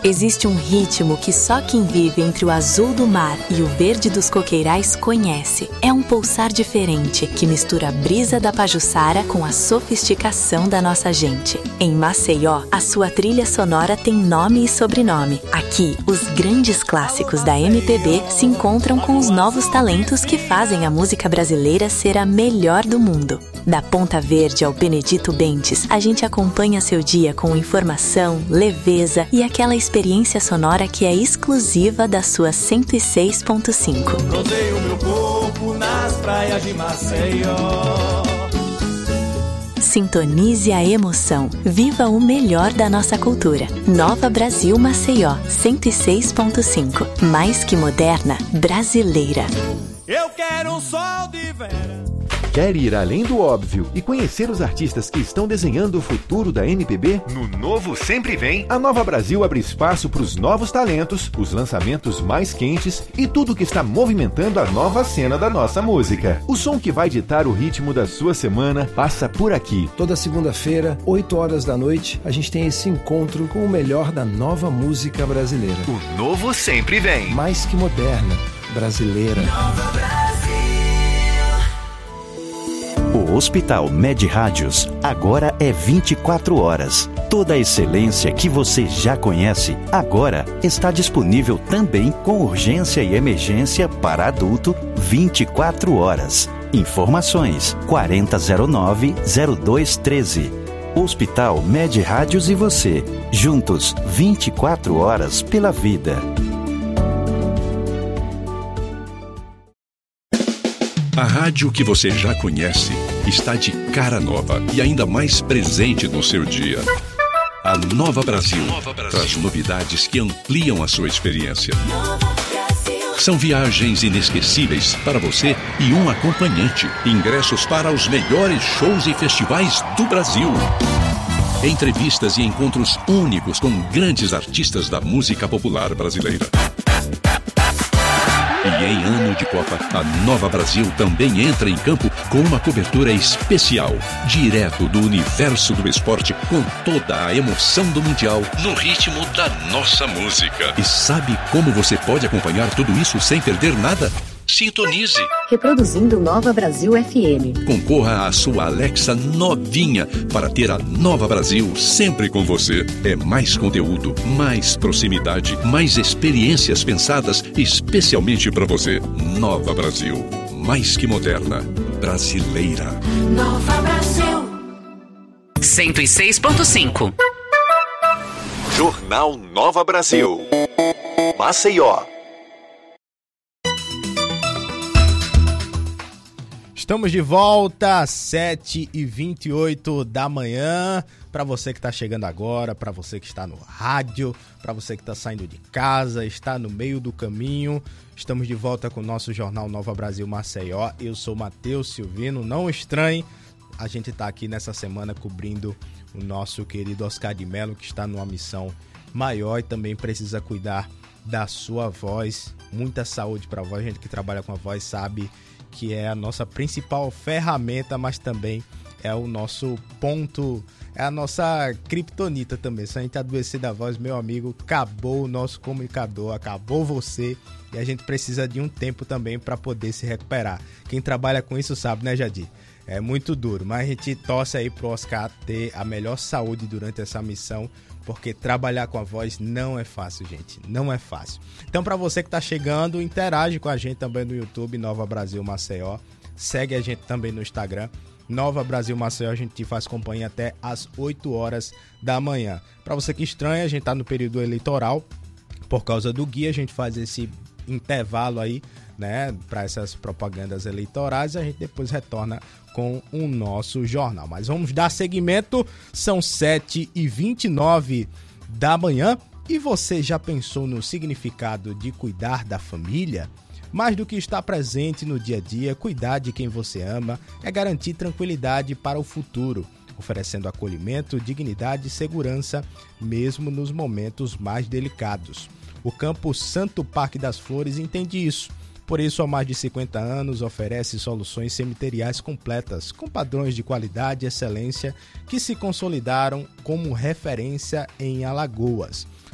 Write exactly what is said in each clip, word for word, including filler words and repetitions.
Existe um ritmo que só quem vive entre o azul do mar e o verde dos coqueirais conhece. É um pulsar diferente que mistura a brisa da Pajuçara com a sofisticação da nossa gente. Em Maceió, a sua trilha sonora tem nome e sobrenome. Aqui, os grandes clássicos da M P B se encontram com os novos talentos que fazem a música brasileira ser a melhor do mundo. Da Ponta Verde ao Benedito Bentes, a gente acompanha seu dia com informação, leveza e aquela experiência sonora que é exclusiva da sua cento e seis ponto cinco. Rodeio meu corpo nas praias de Maceió. Sintonize a emoção. Viva o melhor da nossa cultura. Nova Brasil Maceió, cento e seis ponto cinco. Mais que moderna, brasileira. Eu quero um sol de verão. Quer ir além do óbvio e conhecer os artistas que estão desenhando o futuro da M P B? No Novo Sempre Vem, a Nova Brasil abre espaço para os novos talentos, os lançamentos mais quentes e tudo que está movimentando a nova cena da nossa música. O som que vai ditar o ritmo da sua semana passa por aqui. Toda segunda-feira, oito horas da noite, a gente tem esse encontro com o melhor da nova música brasileira. O Novo Sempre Vem. Mais que moderna, brasileira. Nova Brasil. O Hospital Med Rádios agora é vinte e quatro horas. Toda a excelência que você já conhece agora está disponível também com urgência e emergência para adulto vinte e quatro horas. Informações quarenta zero nove zero dois treze. Hospital Med Rádios e você, juntos vinte e quatro horas pela vida. A rádio que você já conhece está de cara nova e ainda mais presente no seu dia. A Nova Brasil, Nova Brasil traz novidades que ampliam a sua experiência. São viagens inesquecíveis para você e um acompanhante. Ingressos para os melhores shows e festivais do Brasil. Entrevistas e encontros únicos com grandes artistas da música popular brasileira. E em ano de Copa, a Nova Brasil também entra em campo com uma cobertura especial, direto do universo do esporte, com toda a emoção do Mundial, no ritmo da nossa música. E sabe como você pode acompanhar tudo isso sem perder nada? Sintonize. Reproduzindo Nova Brasil F M. Concorra à sua Alexa novinha para ter a Nova Brasil sempre com você. É mais conteúdo, mais proximidade, mais experiências pensadas especialmente para você. Nova Brasil. Mais que moderna. Brasileira. Nova Brasil. cento e seis ponto cinco. Jornal Nova Brasil. Maceió. Estamos de volta às sete e vinte e oito da manhã. Para você que está chegando agora, para você que está no rádio, para você que está saindo de casa, está no meio do caminho, estamos de volta com o nosso Jornal Nova Brasil Maceió. Eu sou Matheus Silvino, não estranhe, a gente está aqui nessa semana cobrindo o nosso querido Oscar de Mello, que está numa missão maior e também precisa cuidar da sua voz. Muita saúde para a voz, a gente que trabalha com a voz sabe que é a nossa principal ferramenta, mas também é o nosso ponto, é a nossa criptonita também. Se a gente adoecer da voz, meu amigo, acabou o nosso comunicador, acabou você, e a gente precisa de um tempo também para poder se recuperar. Quem trabalha com isso sabe, né, Jadir? É muito duro, mas a gente torce aí pro Oscar ter a melhor saúde durante essa missão, porque trabalhar com a voz não é fácil, gente, não é fácil. Então, para você que está chegando, interage com a gente também no YouTube, Nova Brasil Maceió. Segue a gente também no Instagram, Nova Brasil Maceió. A gente te faz companhia até às oito horas da manhã. Para você que estranha, a gente está no período eleitoral. Por causa do guia, a gente faz esse intervalo aí, né, para essas propagandas eleitorais. A gente depois retorna com o nosso jornal. Mas vamos dar seguimento, são sete e vinte e nove da manhã. E você já pensou no significado de cuidar da família? Mais do que estar presente no dia a dia, cuidar de quem você ama é garantir tranquilidade para o futuro, oferecendo acolhimento, dignidade e segurança, mesmo nos momentos mais delicados. O Campo Santo Parque das Flores entende isso. Por isso, há mais de cinquenta anos, oferece soluções cemiteriais completas, com padrões de qualidade e excelência que se consolidaram como referência em Alagoas.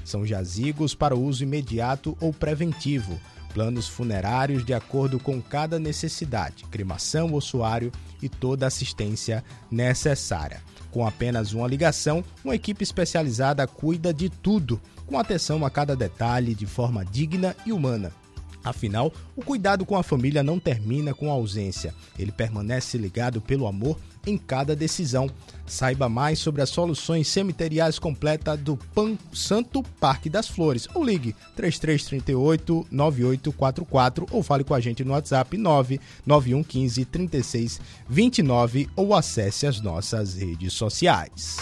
São jazigos para uso imediato ou preventivo, planos funerários de acordo com cada necessidade, cremação, ossuário e toda a assistência necessária. Com apenas uma ligação, uma equipe especializada cuida de tudo, com atenção a cada detalhe de forma digna e humana. Afinal, o cuidado com a família não termina com a ausência, ele permanece ligado pelo amor em cada decisão. Saiba mais sobre as soluções cemiteriais completas do Pan Santo Parque das Flores ou ligue três três três oito, nove oito quatro quatro ou fale com a gente no WhatsApp nove nove um um cinco, três seis dois nove ou acesse as nossas redes sociais.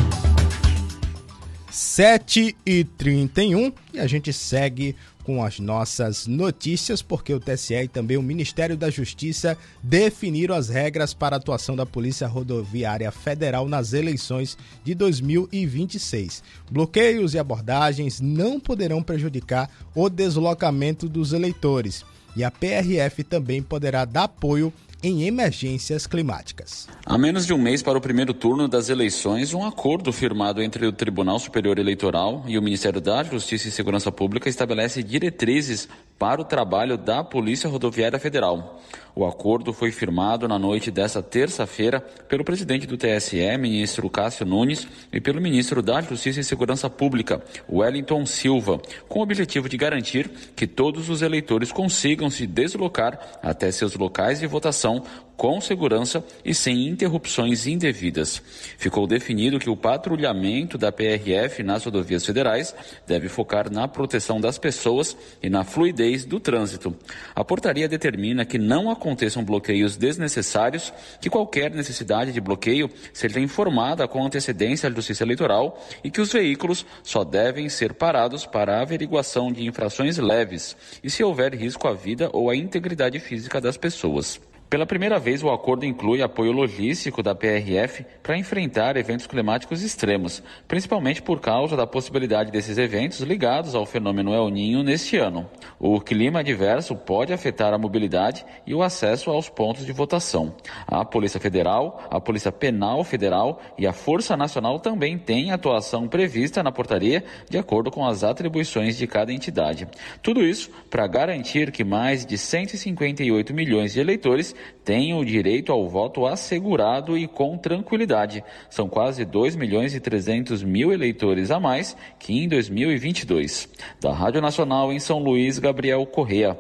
sete e trinta e um e a gente segue com as nossas notícias, porque o T S E e também o Ministério da Justiça definiram as regras para a atuação da Polícia Rodoviária Federal nas eleições de dois mil e vinte e seis. Bloqueios e abordagens não poderão prejudicar o deslocamento dos eleitores e a P R F também poderá dar apoio em emergências climáticas. Há menos de um mês para o primeiro turno das eleições, um acordo firmado entre o Tribunal Superior Eleitoral e o Ministério da Justiça e Segurança Pública estabelece diretrizes para o trabalho da Polícia Rodoviária Federal. O acordo foi firmado na noite desta terça-feira pelo presidente do T S E, ministro Cássio Nunes, e pelo ministro da Justiça e Segurança Pública, Wellington Silva, com o objetivo de garantir que todos os eleitores consigam se deslocar até seus locais de votação com segurança e sem interrupções indevidas. Ficou definido que o patrulhamento da P R F nas rodovias federais deve focar na proteção das pessoas e na fluidez do trânsito. A portaria determina que não aconteçam bloqueios desnecessários, que qualquer necessidade de bloqueio seja informada com antecedência à Justiça Eleitoral e que os veículos só devem ser parados para averiguação de infrações leves e se houver risco à vida ou à integridade física das pessoas. Pela primeira vez, o acordo inclui apoio logístico da P R F para enfrentar eventos climáticos extremos, principalmente por causa da possibilidade desses eventos ligados ao fenômeno El Niño neste ano. O clima adverso pode afetar a mobilidade e o acesso aos pontos de votação. A Polícia Federal, a Polícia Penal Federal e a Força Nacional também têm atuação prevista na portaria de acordo com as atribuições de cada entidade. Tudo isso para garantir que mais de cento e cinquenta e oito milhões de eleitores tenham o direito ao voto assegurado e com tranquilidade. São quase dois milhões e trezentos mil eleitores a mais que em dois mil e vinte e dois. Da Rádio Nacional em São Luís, Gabriel Correa.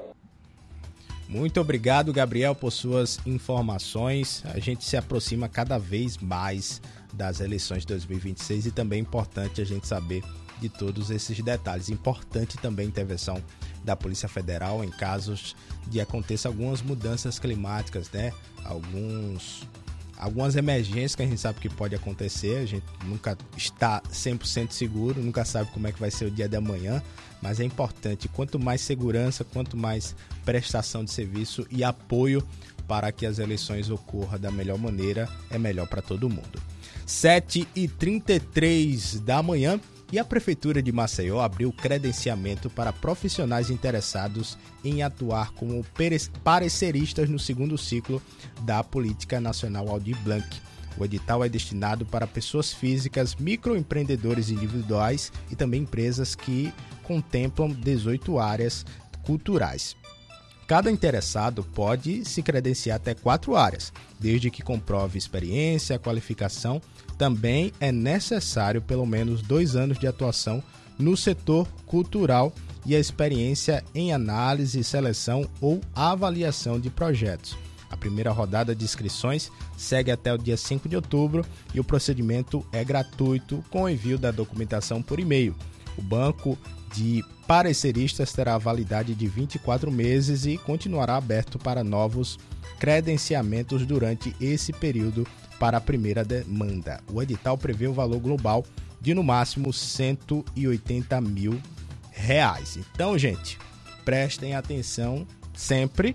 Muito obrigado, Gabriel, por suas informações. A gente se aproxima cada vez mais das eleições de dois mil e vinte e seis e também é importante a gente saber de todos esses detalhes. Importante também a intervenção da Polícia Federal em casos de aconteça algumas mudanças climáticas, né? Alguns, algumas emergências que a gente sabe que pode acontecer, a gente nunca está cem por cento seguro, nunca sabe como é que vai ser o dia de amanhã, mas é importante, quanto mais segurança, quanto mais prestação de serviço e apoio para que as eleições ocorram da melhor maneira, é melhor para todo mundo. sete e trinta e três da manhã. E a Prefeitura de Maceió abriu credenciamento para profissionais interessados em atuar como pareceristas no segundo ciclo da Política Nacional Aldir Blanc. O edital é destinado para pessoas físicas, microempreendedores individuais e também empresas que contemplam dezoito áreas culturais. Cada interessado pode se credenciar até quatro áreas, desde que comprove experiência, qualificação. Também é necessário pelo menos dois anos de atuação no setor cultural e a experiência em análise, seleção ou avaliação de projetos. A primeira rodada de inscrições segue até o dia cinco de outubro e o procedimento é gratuito com envio da documentação por e-mail. O banco de pareceristas terá validade de vinte e quatro meses e continuará aberto para novos credenciamentos durante esse período para a primeira demanda. O edital prevê o valor global de no máximo cento e oitenta mil reais. Então, gente, prestem atenção sempre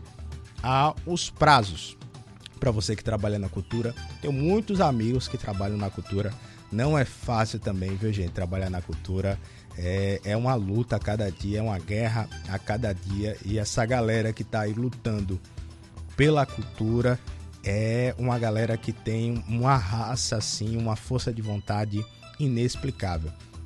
aos prazos. Para você que trabalha na cultura, tenho muitos amigos que trabalham na cultura. Não é fácil também, viu, gente? Trabalhar na cultura é, é uma luta a cada dia, é uma guerra a cada dia. E essa galera que está aí lutando pela cultura é uma galera que tem uma raça, assim, uma força de vontade inexplicável.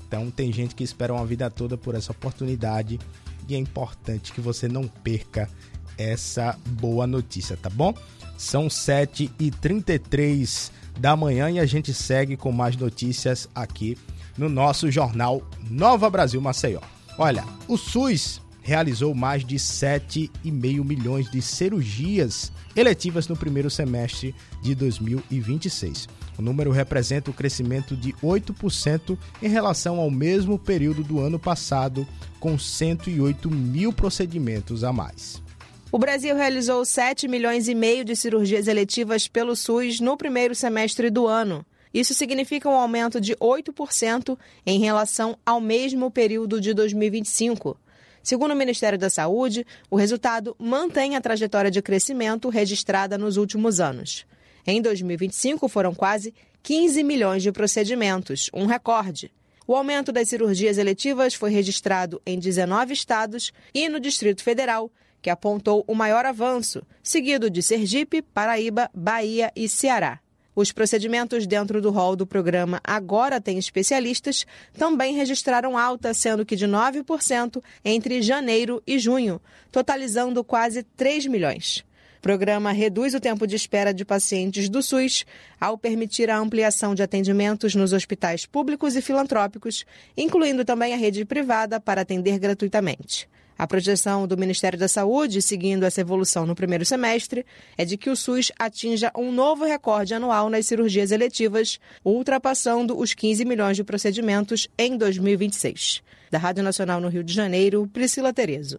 Então tem gente que espera uma vida toda por essa oportunidade e é importante que você não perca essa boa notícia, tá bom? São sete e trinta e três da manhã e a gente segue com mais notícias aqui no nosso jornal Nova Brasil Maceió. Olha, o SUS realizou mais de sete vírgula cinco milhões de cirurgias eletivas no primeiro semestre de dois mil e vinte e seis. O número representa o crescimento de oito por cento em relação ao mesmo período do ano passado, com cento e oito mil procedimentos a mais. O Brasil realizou sete milhões e meio de cirurgias eletivas pelo SUS no primeiro semestre do ano. Isso significa um aumento de oito por cento em relação ao mesmo período de dois mil e vinte e cinco. Segundo o Ministério da Saúde, o resultado mantém a trajetória de crescimento registrada nos últimos anos. Em dois mil e vinte e cinco, foram quase quinze milhões de procedimentos, um recorde. O aumento das cirurgias eletivas foi registrado em dezenove estados e no Distrito Federal, que apontou o maior avanço, seguido de Sergipe, Paraíba, Bahia e Ceará. Os procedimentos dentro do rol do programa Agora Tem Especialistas também registraram alta, sendo que de nove por cento entre janeiro e junho, totalizando quase três milhões. O programa reduz o tempo de espera de pacientes do SUS ao permitir a ampliação de atendimentos nos hospitais públicos e filantrópicos, incluindo também a rede privada para atender gratuitamente. A projeção do Ministério da Saúde, seguindo essa evolução no primeiro semestre, é de que o SUS atinja um novo recorde anual nas cirurgias eletivas, ultrapassando os quinze milhões de procedimentos em dois mil e vinte e seis. Da Rádio Nacional no Rio de Janeiro, Priscila Terezo.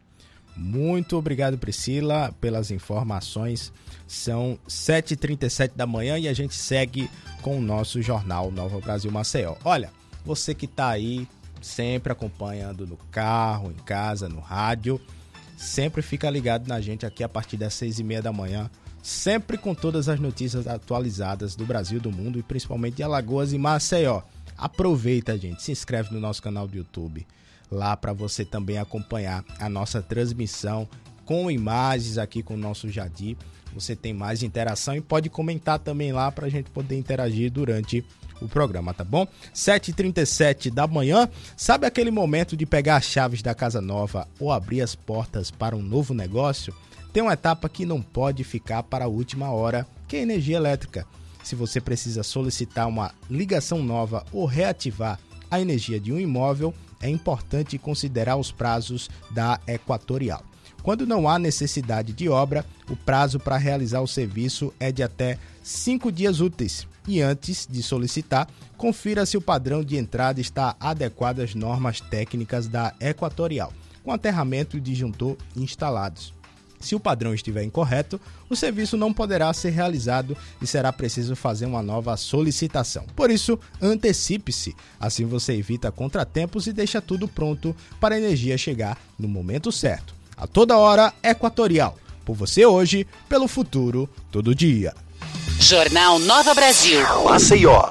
Muito obrigado, Priscila, pelas informações. São sete e trinta e sete da manhã e a gente segue com o nosso jornal Nova Brasil Maceió. Olha, você que está aí sempre acompanhando no carro, em casa, no rádio, sempre fica ligado na gente aqui a partir das seis e meia da manhã, sempre com todas as notícias atualizadas do Brasil, do mundo e principalmente de Alagoas e Maceió. Aproveita, gente, se inscreve no nosso canal do YouTube, lá para você também acompanhar a nossa transmissão com imagens aqui com o nosso Jadir. Você tem mais interação e pode comentar também lá para a gente poder interagir durante o programa, tá bom? sete e trinta e sete da manhã, sabe aquele momento de pegar as chaves da casa nova ou abrir as portas para um novo negócio? Tem uma etapa que não pode ficar para a última hora, que é a energia elétrica. Se você precisa solicitar uma ligação nova ou reativar a energia de um imóvel, é importante considerar os prazos da Equatorial. Quando não há necessidade de obra, o prazo para realizar o serviço é de até cinco dias úteis. E antes de solicitar, confira se o padrão de entrada está adequado às normas técnicas da Equatorial, com aterramento e disjuntor instalados. Se o padrão estiver incorreto, o serviço não poderá ser realizado e será preciso fazer uma nova solicitação. Por isso, antecipe-se, assim você evita contratempos e deixa tudo pronto para a energia chegar no momento certo. A toda hora, Equatorial. Por você hoje, pelo futuro, todo dia. Jornal Nova Brasil. Maceió.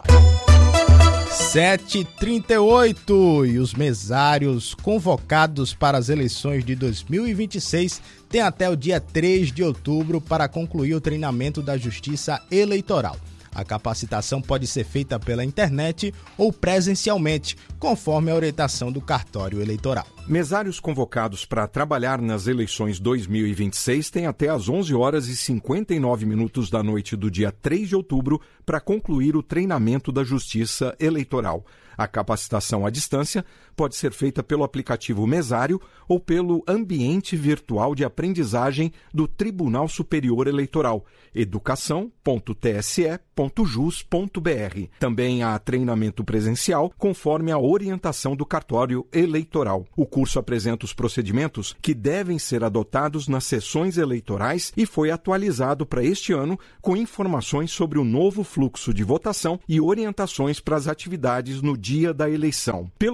sete e trinta e oito e os mesários convocados para as eleições de dois mil e vinte e seis têm até o dia três de outubro para concluir o treinamento da Justiça Eleitoral. A capacitação pode ser feita pela internet ou presencialmente, conforme a orientação do cartório eleitoral. Mesários convocados para trabalhar nas eleições dois mil e vinte e seis têm até às onze horas e cinquenta e nove minutos da noite do dia três de outubro para concluir o treinamento da Justiça Eleitoral. A capacitação à distância pode ser feita pelo aplicativo Mesário ou pelo ambiente virtual de aprendizagem do Tribunal Superior Eleitoral, educação ponto t s e ponto jus ponto b r. Também há treinamento presencial, conforme a orientação do cartório eleitoral. O curso apresenta os procedimentos que devem ser adotados nas sessões eleitorais e foi atualizado para este ano com informações sobre o novo fluxo de votação e orientações para as atividades no dia da eleição. Pelo aplicativo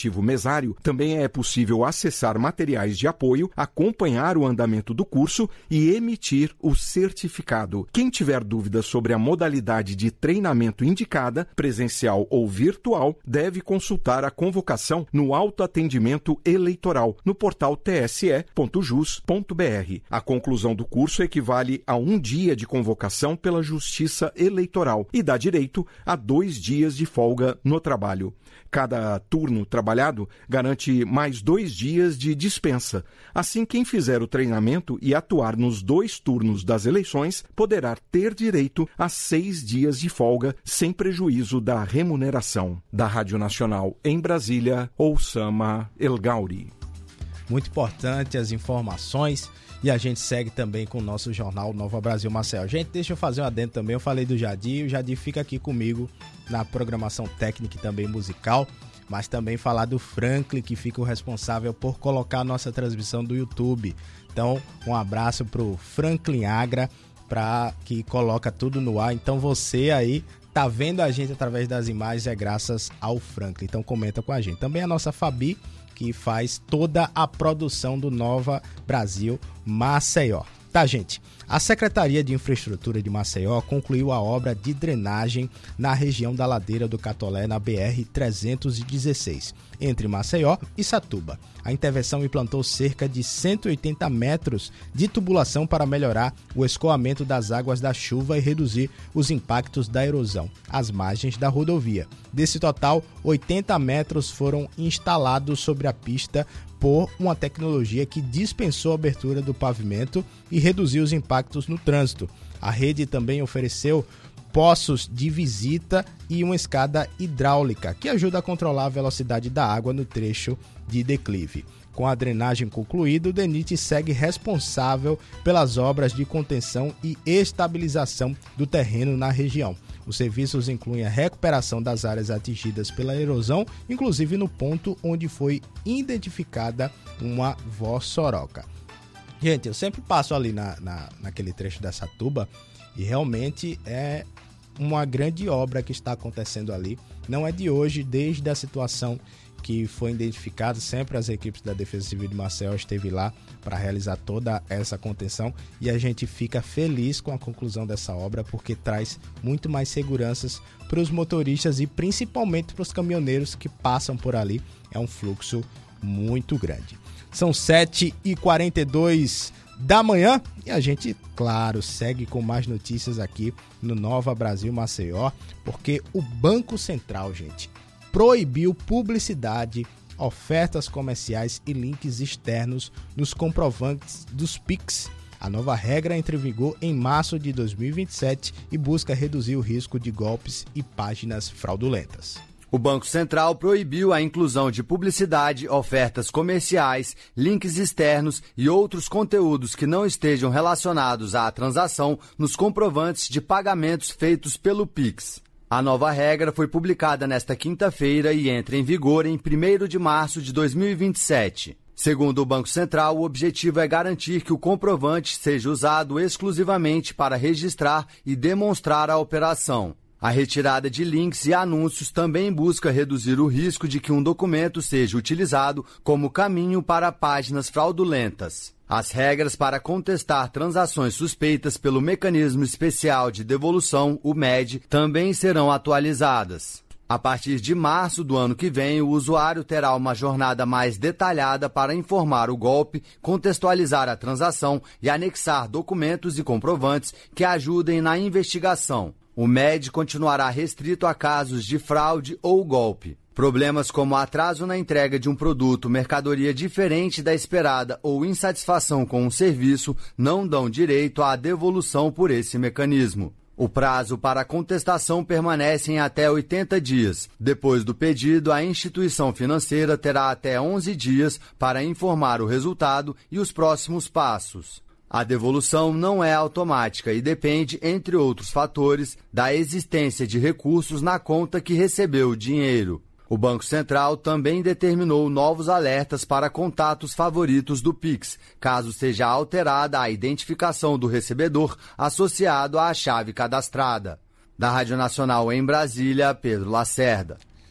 aplicativo Mesário, também é possível acessar materiais de apoio, acompanhar o andamento do curso e emitir o certificado. Quem tiver dúvidas sobre a modalidade de treinamento indicada, presencial ou virtual, deve consultar a convocação no autoatendimento eleitoral no portal t s e ponto jus ponto b r. A conclusão do curso equivale a um dia de convocação pela Justiça Eleitoral e dá direito a dois dias de folga no trabalho. Cada turno trabalhado garante mais dois dias de dispensa. Assim, quem fizer o treinamento e atuar nos dois turnos das eleições poderá ter direito a seis dias de folga sem prejuízo da remuneração. Da Rádio Nacional em Brasília, Oussama El Gauri. Muito importante as informações. E a gente segue também com o nosso jornal Nova Brasil Maceió. Gente, deixa eu fazer um adendo também. Eu falei do Jadir, o Jadir fica aqui comigo na programação técnica e também musical, mas também falar do Franklin, que fica o responsável por colocar a nossa transmissão do YouTube. Então, um abraço pro Franklin Agra, pra, que coloca tudo no ar. Então, você aí tá vendo a gente através das imagens, é graças ao Franklin. Então, comenta com a gente. Também a nossa Fabi, que faz toda a produção do Nova Brasil Maceió. Tá, gente? A Secretaria de Infraestrutura de Maceió concluiu a obra de drenagem na região da Ladeira do Catolé, na B R trezentos e dezesseis, entre Maceió e Satuba. A intervenção implantou cerca de cento e oitenta metros de tubulação para melhorar o escoamento das águas da chuva e reduzir os impactos da erosão às margens da rodovia. Desse total, oitenta metros foram instalados sobre a pista por uma tecnologia que dispensou a abertura do pavimento e reduziu os impactos no trânsito. A rede também ofereceu poços de visita e uma escada hidráulica, que ajuda a controlar a velocidade da água no trecho de declive. Com a drenagem concluída, o DENIT segue responsável pelas obras de contenção e estabilização do terreno na região. Os serviços incluem a recuperação das áreas atingidas pela erosão, inclusive no ponto onde foi identificada uma vossoroca. Gente, eu sempre passo ali na, na, naquele trecho da Satuba e realmente é uma grande obra que está acontecendo ali. Não é de hoje, desde a situação que foi identificada, sempre as equipes da Defesa Civil de Maceió esteve lá para realizar toda essa contenção e a gente fica feliz com a conclusão dessa obra porque traz muito mais seguranças para os motoristas e principalmente para os caminhoneiros que passam por ali. É um fluxo muito grande. São sete e quarenta e dois da manhã e a gente, claro, segue com mais notícias aqui no Nova Brasil Maceió, porque o Banco Central, gente, proibiu publicidade, ofertas comerciais e links externos nos comprovantes dos Pix. A nova regra entra em vigor em março de dois mil e vinte e sete e busca reduzir o risco de golpes e páginas fraudulentas. O Banco Central proibiu a inclusão de publicidade, ofertas comerciais, links externos e outros conteúdos que não estejam relacionados à transação nos comprovantes de pagamentos feitos pelo Pix. A nova regra foi publicada nesta quinta-feira e entra em vigor em primeiro de março de dois mil e vinte e sete. Segundo o Banco Central, o objetivo é garantir que o comprovante seja usado exclusivamente para registrar e demonstrar a operação. A retirada de links e anúncios também busca reduzir o risco de que um documento seja utilizado como caminho para páginas fraudulentas. As regras para contestar transações suspeitas pelo Mecanismo Especial de Devolução, o M E D, também serão atualizadas. A partir de março do ano que vem, o usuário terá uma jornada mais detalhada para informar o golpe, contextualizar a transação e anexar documentos e comprovantes que ajudem na investigação. O M E D continuará restrito a casos de fraude ou golpe. Problemas como atraso na entrega de um produto, mercadoria diferente da esperada ou insatisfação com um serviço não dão direito à devolução por esse mecanismo. O prazo para a contestação permanece em até oitenta dias. Depois do pedido, a instituição financeira terá até onze dias para informar o resultado e os próximos passos. A devolução não é automática e depende, entre outros fatores, da existência de recursos na conta que recebeu o dinheiro. O Banco Central também determinou novos alertas para contatos favoritos do Pix, caso seja alterada a identificação do recebedor associado à chave cadastrada. Da Rádio Nacional em Brasília, Pedro Lacerda.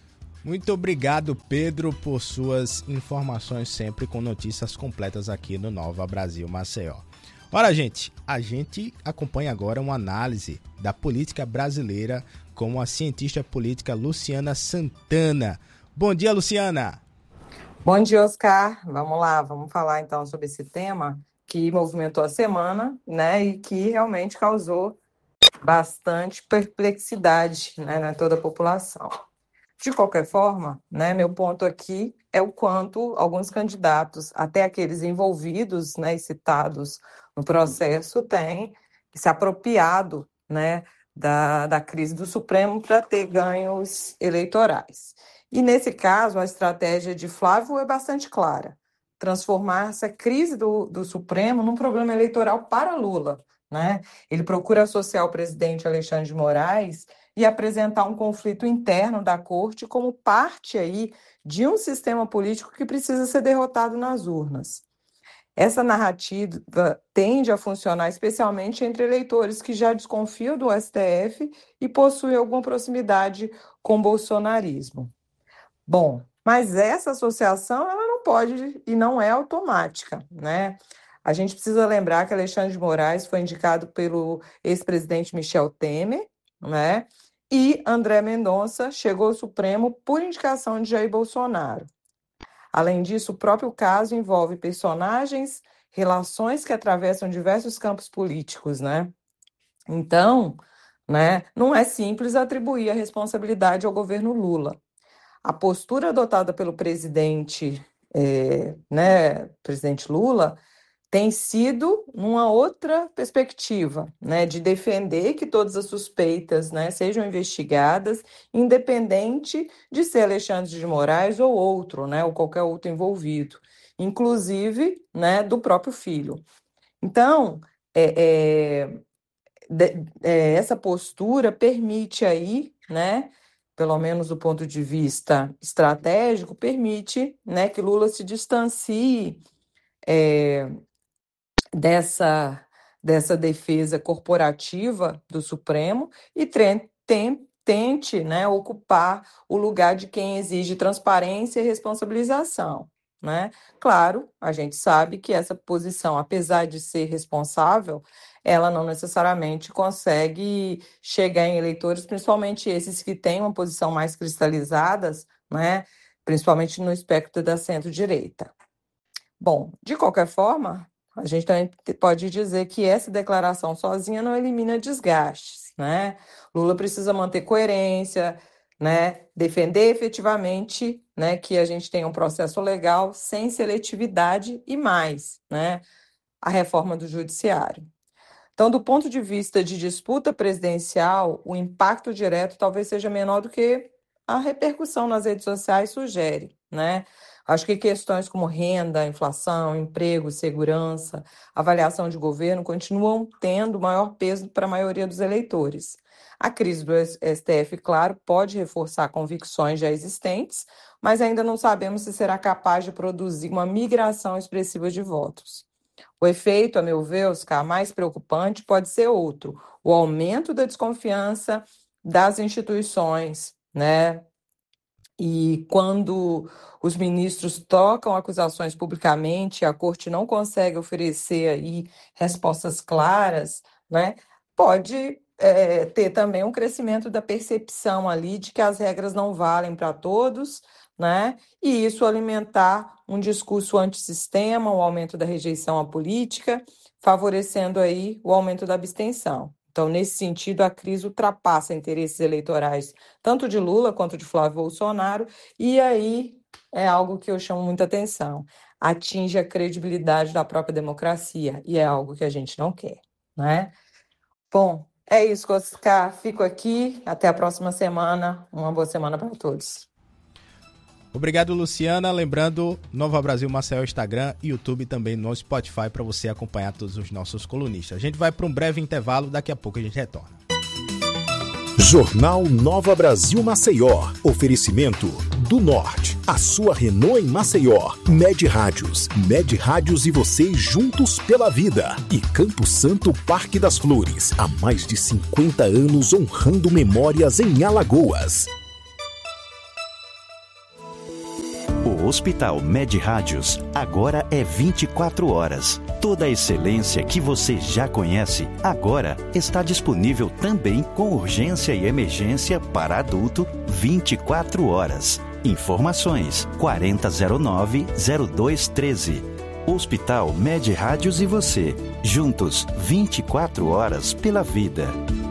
Muito obrigado, Pedro, por suas informações, sempre com notícias completas aqui no Nova Brasil Maceió. Ora, gente, a gente acompanha agora uma análise da política brasileira com a cientista política Luciana Santana. Bom dia, Luciana! Bom dia, Oscar. Vamos lá, vamos falar então sobre esse tema que movimentou a semana, né, e que realmente causou bastante perplexidade, né, na toda a população. De qualquer forma, né, meu ponto aqui é o quanto alguns candidatos, até aqueles envolvidos, né, e citados no processo, têm se apropriado, né, da, da crise do Supremo para ter ganhos eleitorais. E, nesse caso, a estratégia de Flávio é bastante clara: transformar essa crise do, do Supremo num problema eleitoral para Lula, né? Ele procura associar o presidente Alexandre de Moraes e apresentar um conflito interno da corte como parte aí de um sistema político que precisa ser derrotado nas urnas. Essa narrativa tende a funcionar especialmente entre eleitores que já desconfiam do S T F e possuem alguma proximidade com o bolsonarismo. Bom, mas essa associação ela não pode e não é automática, né? A gente precisa lembrar que Alexandre de Moraes foi indicado pelo ex-presidente Michel Temer, né? E André Mendonça chegou ao Supremo por indicação de Jair Bolsonaro. Além disso, o próprio caso envolve personagens, relações que atravessam diversos campos políticos, né? Então, né, não é simples atribuir a responsabilidade ao governo Lula. A postura adotada pelo presidente, é, né, presidente Lula, tem sido numa outra perspectiva, né, de defender que todas as suspeitas, né, sejam investigadas, independente de ser Alexandre de Moraes ou outro, né, ou qualquer outro envolvido, inclusive, né, do próprio filho. Então, é, é, de, é, essa postura permite aí, né, pelo menos do ponto de vista estratégico, permite, né, que Lula se distancie é, dessa, dessa defesa corporativa do Supremo e tre- tem, tente, né, ocupar o lugar de quem exige transparência e responsabilização, né? Claro, a gente sabe que essa posição, apesar de ser responsável, ela não necessariamente consegue chegar em eleitores, principalmente esses que têm uma posição mais cristalizadas, né? Principalmente no espectro da centro-direita. Bom, de qualquer forma, a gente também pode dizer que essa declaração sozinha não elimina desgastes, né? Lula precisa manter coerência, né? Defender efetivamente, né, que a gente tenha um processo legal sem seletividade e mais, né, a reforma do judiciário. Então, do ponto de vista de disputa presidencial, o impacto direto talvez seja menor do que a repercussão nas redes sociais sugere, né? Acho que questões como renda, inflação, emprego, segurança, avaliação de governo continuam tendo maior peso para a maioria dos eleitores. A crise do S T F, claro, pode reforçar convicções já existentes, mas ainda não sabemos se será capaz de produzir uma migração expressiva de votos. O efeito, a meu ver, Oscar, mais preocupante pode ser outro: o aumento da desconfiança das instituições, né? E quando os ministros tocam acusações publicamente, a corte não consegue oferecer aí respostas claras, né? Pode é, ter também um crescimento da percepção ali de que as regras não valem para todos, né? E isso alimentar um discurso antissistema, o aumento da rejeição à política, favorecendo aí o aumento da abstenção. Então, nesse sentido, a crise ultrapassa interesses eleitorais tanto de Lula quanto de Flávio Bolsonaro, e aí é algo que eu chamo muita atenção. Atinge a credibilidade da própria democracia, e é algo que a gente não quer, né? Bom, é isso, Oscar. Fico aqui. Até a próxima semana. Uma boa semana para todos. Obrigado, Luciana. Lembrando, Nova Brasil Maceió, Instagram e YouTube, também no Spotify, para você acompanhar todos os nossos colunistas. A gente vai para um breve intervalo, daqui a pouco a gente retorna. Jornal Nova Brasil Maceió. Oferecimento do Norte, a sua Renault em Maceió. Med Rádios, Med Rádios e você juntos pela vida. E Campo Santo Parque das Flores, há mais de cinquenta anos honrando memórias em Alagoas. O Hospital Med Rádios agora é vinte e quatro horas. Toda a excelência que você já conhece, agora está disponível também com urgência e emergência para adulto vinte e quatro horas. Informações quarenta zero nove zero dois treze. Hospital Med Rádios e você, juntos vinte e quatro horas pela vida.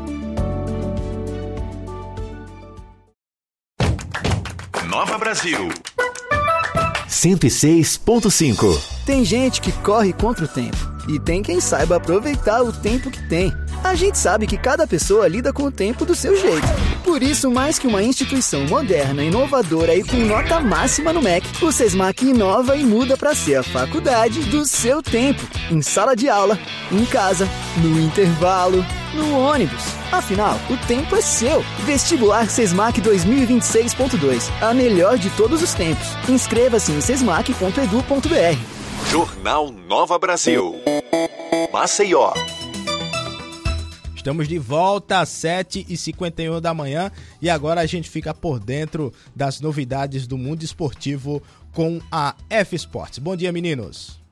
Nova Brasil cento e seis ponto cinco. Tem gente que corre contra o tempo e tem quem saiba aproveitar o tempo que tem. A gente sabe que cada pessoa lida com o tempo do seu jeito. Por isso, mais que uma instituição moderna, inovadora e com nota máxima no M E C, o SESMAC inova e muda para ser a faculdade do seu tempo. Em sala de aula, em casa, no intervalo, no ônibus. Afinal, o tempo é seu. Vestibular SESMAC dois mil e vinte e seis ponto dois. A melhor de todos os tempos. Inscreva-se em sesmac ponto edu ponto br. Jornal Nova Brasil. Maceió. Estamos de volta às sete e cinquenta e um da manhã e agora a gente fica por dentro das novidades do mundo esportivo com a F Sports. Bom dia, meninos.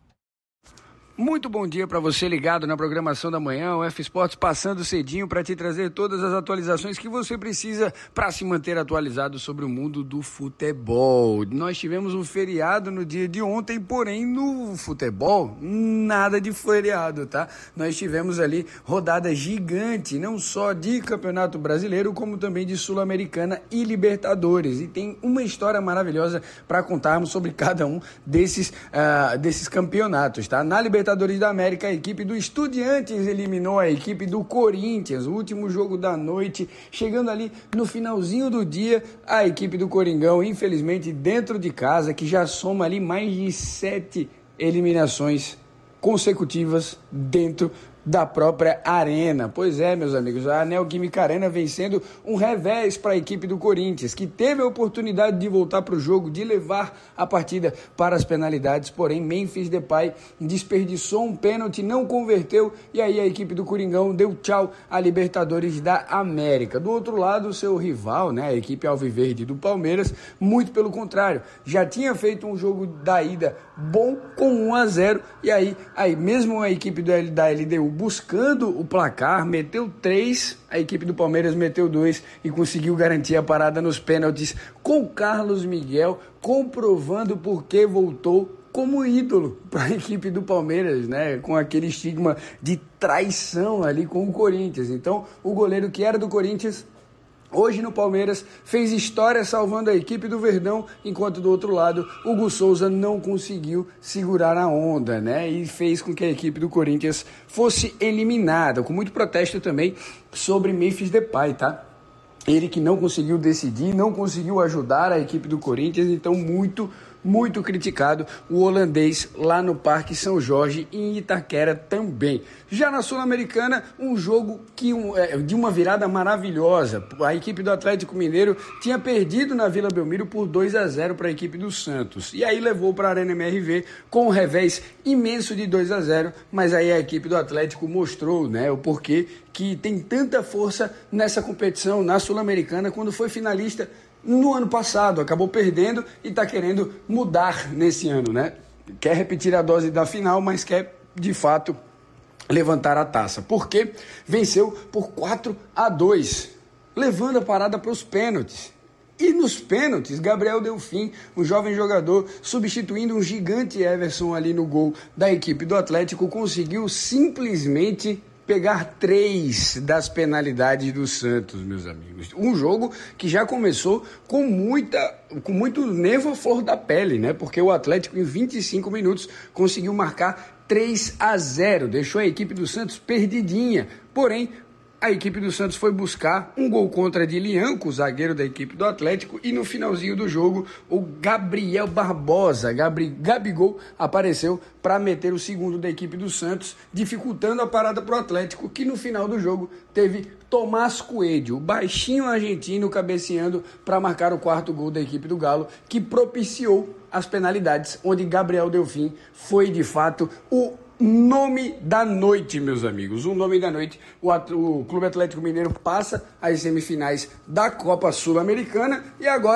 Muito bom dia para você ligado na programação da manhã, o F Sports passando cedinho para te trazer todas as atualizações que você precisa para se manter atualizado sobre o mundo do futebol. Nós tivemos um feriado no dia de ontem, porém no futebol nada de feriado, tá? Nós tivemos ali rodada gigante, não só de Campeonato Brasileiro, como também de Sul-Americana e Libertadores. E tem uma história maravilhosa para contarmos sobre cada um desses, uh, desses campeonatos, tá? Na Libertadores da América, a equipe do Estudiantes eliminou a equipe do Corinthians, o último jogo da noite, chegando ali no finalzinho do dia, a equipe do Coringão, infelizmente dentro de casa, que já soma ali mais de sete eliminações consecutivas dentro da própria arena. Pois é, meus amigos, a Neoquímica Arena vem sendo um revés para a equipe do Corinthians, que teve a oportunidade de voltar para o jogo, de levar a partida para as penalidades, porém Memphis Depay desperdiçou um pênalti, não converteu, e aí a equipe do Coringão deu tchau à Libertadores da América. Do outro lado, o seu rival, né, a equipe alviverde do Palmeiras, muito pelo contrário, já tinha feito um jogo da ida bom com um a zero, e aí, aí mesmo a equipe do, da L D U buscando o placar, meteu três, a equipe do Palmeiras meteu dois e conseguiu garantir a parada nos pênaltis com Carlos Miguel, comprovando por que voltou como ídolo para a equipe do Palmeiras, né? Com aquele estigma de traição ali com o Corinthians. Então, o goleiro que era do Corinthians, hoje no Palmeiras, fez história salvando a equipe do Verdão, enquanto do outro lado, Hugo Souza não conseguiu segurar a onda, né? E fez com que a equipe do Corinthians fosse eliminada, com muito protesto também sobre Memphis Depay, tá? Ele que não conseguiu decidir, não conseguiu ajudar a equipe do Corinthians, então muito, muito criticado o holandês lá no Parque São Jorge e em Itaquera também. Já na Sul-Americana, um jogo que, um, é, de uma virada maravilhosa. A equipe do Atlético Mineiro tinha perdido na Vila Belmiro por dois a zero para a equipe do Santos. E aí levou para a Arena M R V com um revés imenso de dois a zero, mas aí a equipe do Atlético mostrou, né, o porquê que tem tanta força nessa competição, na Sul-Americana, quando foi finalista no ano passado, acabou perdendo e está querendo mudar nesse ano, né? Quer repetir a dose da final, mas quer, de fato, levantar a taça. Porque venceu por quatro a dois, levando a parada para os pênaltis. E nos pênaltis, Gabriel Delfim, um jovem jogador, substituindo um gigante Everson ali no gol da equipe do Atlético, conseguiu simplesmente pegar três das penalidades do Santos, meus amigos. Um jogo que já começou com muita, com muito nervo à flor da pele, né? Porque o Atlético, em vinte e cinco minutos, conseguiu marcar três a zero, deixou a equipe do Santos perdidinha. Porém, a equipe do Santos foi buscar um gol contra de Lianco, zagueiro da equipe do Atlético, e no finalzinho do jogo, o Gabriel Barbosa, Gabri, Gabigol, apareceu para meter o segundo da equipe do Santos, dificultando a parada para o Atlético, que no final do jogo teve Tomás Coelho, o baixinho argentino, cabeceando para marcar o quarto gol da equipe do Galo, que propiciou as penalidades, onde Gabriel Delfim foi de fato o nome da noite, meus amigos. O nome da noite. O, o Clube Atlético Mineiro passa às semifinais da Copa Sul-Americana e agora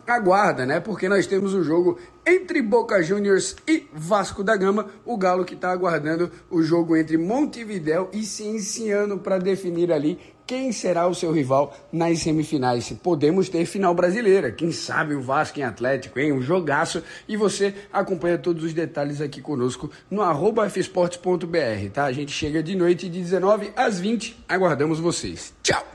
aguarda, né? Porque nós temos um jogo entre Boca Juniors e Vasco da Gama, o Galo que está aguardando o jogo entre Montevidéu e Cienciano para definir ali quem será o seu rival nas semifinais. Podemos ter final brasileira, quem sabe o Vasco em Atlético, hein? Um jogaço, e você acompanha todos os detalhes aqui conosco no arroba f esportes ponto b r, tá? A gente chega de noite de dezenove às vinte, aguardamos vocês. Tchau!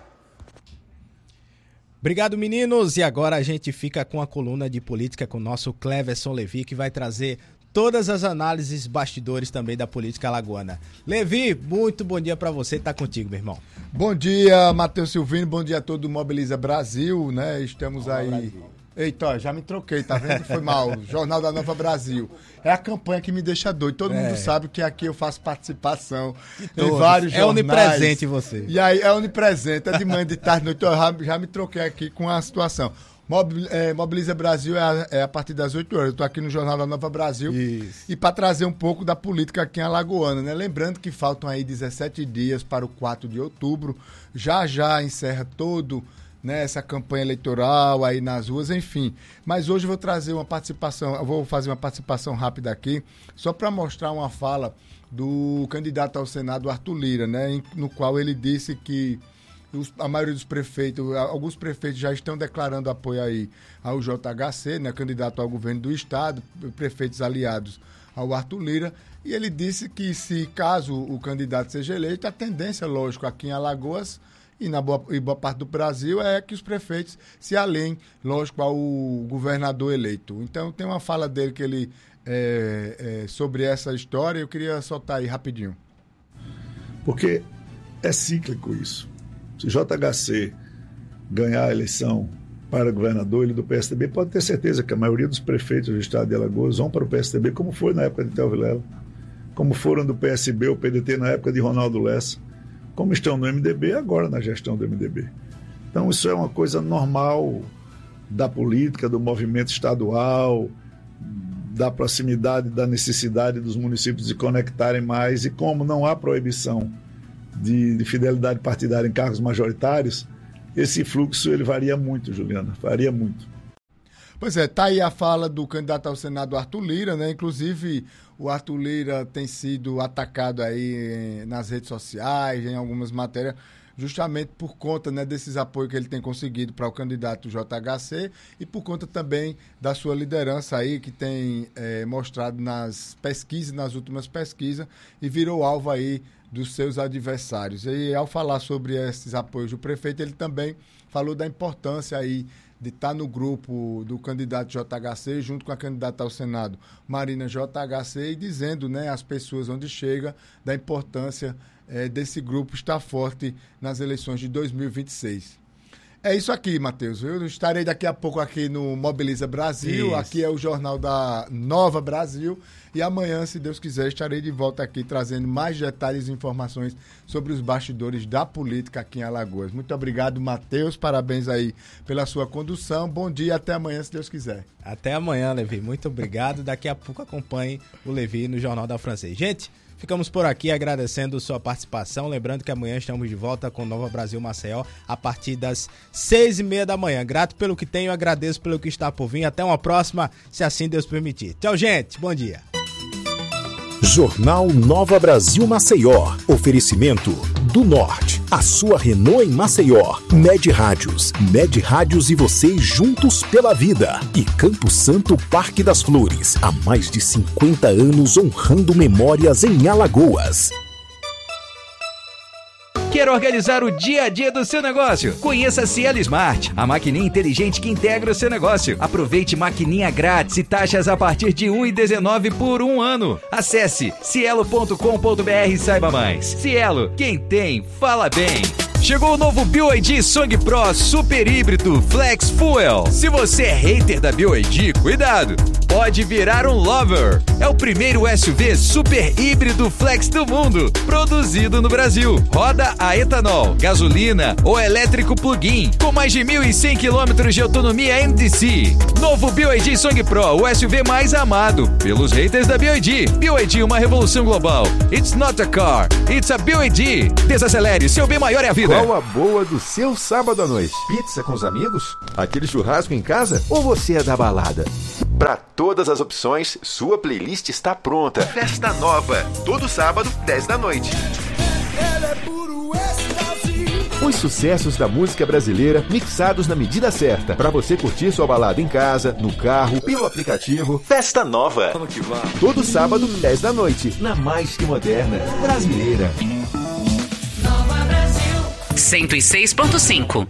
Obrigado, meninos, e agora a gente fica com a coluna de política com o nosso Cleverson Levi, que vai trazer todas as análises bastidores também da política alagoana. Levi, muito bom dia para você, tá contigo, meu irmão. Bom dia, Matheus Silvino, bom dia a todo o Mobiliza Brasil, né? Estamos Olá, aí... Brasil. Eita, ó, já me troquei, tá vendo? Foi mal. Jornal da Nova Brasil. É a campanha que me deixa doido. Todo é. mundo sabe que aqui eu faço participação em vários é jornais. É onipresente você. E aí, é onipresente, é de manhã, de tarde, de noite. Eu já, já me troquei aqui com a situação. Mobiliza Brasil é a, é a partir das oito horas. Eu estou aqui no Jornal da Nova Brasil. Isso. E para trazer um pouco da política aqui em Alagoana, né? Lembrando que faltam aí dezessete dias para o quatro de outubro. Já já encerra todo, né, essa campanha eleitoral aí nas ruas, enfim. Mas hoje eu vou trazer uma participação, eu vou fazer uma participação rápida aqui, só para mostrar uma fala do candidato ao Senado, Arthur Lira, né, no qual ele disse que Os, a maioria dos prefeitos, alguns prefeitos já estão declarando apoio aí ao J H C, né, candidato ao governo do estado, prefeitos aliados ao Arthur Lira, e ele disse que se caso o candidato seja eleito, a tendência, lógico, aqui em Alagoas e na boa, e boa parte do Brasil é que os prefeitos se aliem, lógico, ao governador eleito. Então tem uma fala dele que ele é, é, sobre essa história, eu queria soltar aí rapidinho. Porque é cíclico isso. Se o J H C ganhar a eleição para governador, ele do P S D B, pode ter certeza que a maioria dos prefeitos do estado de Alagoas vão para o P S D B, como foi na época de Théo Vilela, como foram do P S B ou P D T na época de Ronaldo Lessa, como estão no M D B agora na gestão do M D B. Então isso é uma coisa normal da política, do movimento estadual, da proximidade, da necessidade dos municípios de conectarem mais, e como não há proibição De, de fidelidade partidária em cargos majoritários, esse fluxo ele varia muito, Juliana, varia muito. Pois é, tá aí a fala do candidato ao Senado, Arthur Lira, né? Inclusive, o Arthur Lira tem sido atacado aí nas redes sociais, em algumas matérias, justamente por conta, né, desses apoios que ele tem conseguido para o candidato J H C e por conta também da sua liderança aí, que tem é, mostrado nas pesquisas, nas últimas pesquisas, e virou alvo aí dos seus adversários. E ao falar sobre esses apoios do prefeito, ele também falou da importância aí de estar no grupo do candidato J H C, junto com a candidata ao Senado, Marina J H C, e dizendo, né, às pessoas onde chega da importância é, desse grupo estar forte nas eleições de dois mil e vinte e seis. É isso aqui, Matheus. Eu estarei daqui a pouco aqui no Mobiliza Brasil. Isso. Aqui é o Jornal da Nova Brasil. E amanhã, se Deus quiser, estarei de volta aqui trazendo mais detalhes e informações sobre os bastidores da política aqui em Alagoas. Muito obrigado, Matheus. Parabéns aí pela sua condução. Bom dia, até amanhã, se Deus quiser. Até amanhã, Levi. Muito obrigado. Daqui a pouco acompanhe o Levi no Jornal da Francês. Gente, ficamos por aqui agradecendo sua participação. Lembrando que amanhã estamos de volta com Nova Brasil Maceió a partir das seis e meia da manhã. Grato pelo que tenho, agradeço pelo que está por vir. Até uma próxima, se assim Deus permitir. Tchau, gente. Bom dia. Jornal Nova Brasil Maceió. Oferecimento do Norte. A sua Renault em Maceió. Med Rádios. Med Rádios e você juntos pela vida. E Campo Santo Parque das Flores. Há mais de cinquenta anos honrando memórias em Alagoas. Quer organizar o dia a dia do seu negócio? Conheça a Cielo Smart, a maquininha inteligente que integra o seu negócio. Aproveite maquininha grátis e taxas a partir de um real e dezenove centavos por um ano. Acesse cielo ponto com ponto b r e saiba mais. Cielo, quem tem, fala bem. Chegou o novo B Y D Song Pro Super Híbrido Flex Fuel. Se você é hater da B Y D, cuidado! pode virar um Lover. É o primeiro S U V super híbrido flex do mundo, produzido no Brasil. Roda a etanol, gasolina ou elétrico plug-in, com mais de mil e cem quilômetros de autonomia M D C. Novo B Y D Song Pro, o S U V mais amado pelos haters da B Y D. B Y D, uma revolução global. It's not a car, it's a B Y D. Desacelere, seu bem maior é a vida. Qual a boa do seu sábado à noite? Pizza com os amigos? Aquele churrasco em casa? Ou você é da balada? Para todas as opções, sua playlist está pronta. Festa Nova, todo sábado, dez da noite. Os sucessos da música brasileira mixados na medida certa, para você curtir sua balada em casa, no carro, pelo aplicativo. Festa Nova. Todo sábado, dez da noite, na mais que moderna brasileira. cento e seis ponto cinco.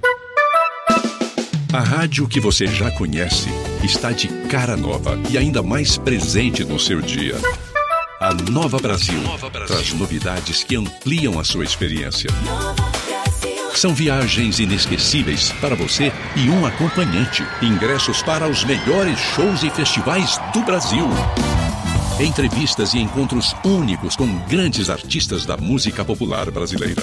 A rádio que você já conhece está de cara nova e ainda mais presente no seu dia. A Nova Brasil, Nova Brasil traz novidades que ampliam a sua experiência. São viagens inesquecíveis para você e um acompanhante. Ingressos para os melhores shows e festivais do Brasil. Entrevistas e encontros únicos com grandes artistas da música popular brasileira.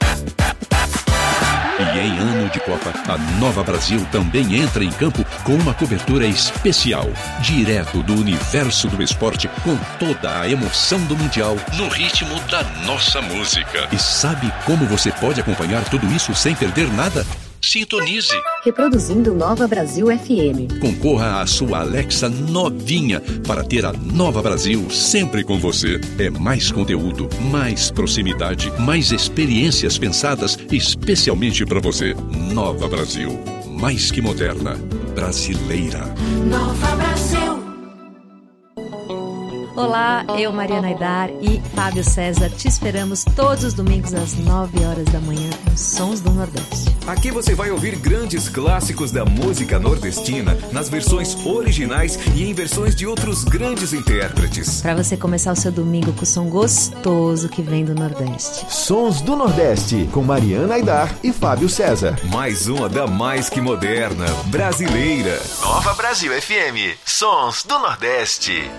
E em ano de Copa, a Nova Brasil também entra em campo com uma cobertura especial, direto do universo do esporte, com toda a emoção do Mundial, no ritmo da nossa música. E sabe como você pode acompanhar tudo isso sem perder nada? Sintonize. Reproduzindo Nova Brasil F M. Concorra à sua Alexa novinha para ter a Nova Brasil sempre com você. É mais conteúdo, mais proximidade, mais experiências pensadas especialmente para você. Nova Brasil, mais que moderna, brasileira. Nova Brasil. Olá, eu, Mariana Aidar e Fábio César te esperamos todos os domingos às nove horas da manhã nos Sons do Nordeste. Aqui você vai ouvir grandes clássicos da música nordestina nas versões originais e em versões de outros grandes intérpretes. Para você começar o seu domingo com o som gostoso que vem do Nordeste. Sons do Nordeste, com Mariana Aidar e Fábio César. Mais uma da mais que moderna, brasileira. Nova Brasil F M, Sons do Nordeste.